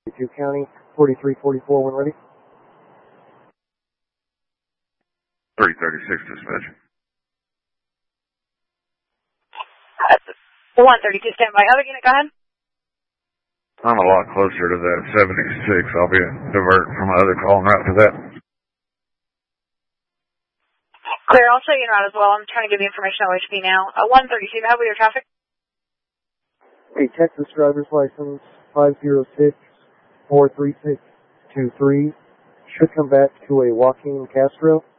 42 County, 4344 when ready. 336 dispatch. 132 standby. Other unit, go ahead. I'm a lot closer to that 76. I'll be diverting from my other call and route to that. Clear, I'll show you an route as well. I'm trying to give you information on OHP now. 132, how about your traffic? A Texas driver's license 506-43623 should come back to a Joaquin Castro.